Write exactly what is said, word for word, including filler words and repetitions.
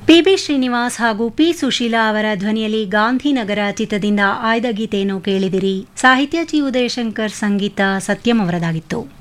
P B Srinivas ಹಾಗೂ P Sushila ಅವರ ಧ್ವನಿಯಲ್ಲಿ ಗಾಂಧಿನಗರ ಚಿತ್ರದಿಂದ ಆಯ್ದ ಗೀತೆಯನ್ನು ಕೇಳಿದಿರಿ. ಸಾಹಿತ್ಯ ಚಿ ಉದಯಶಂಕರ್, ಸಂಗೀತ ಸತ್ಯಂ ಅವರದಾಗಿತ್ತು.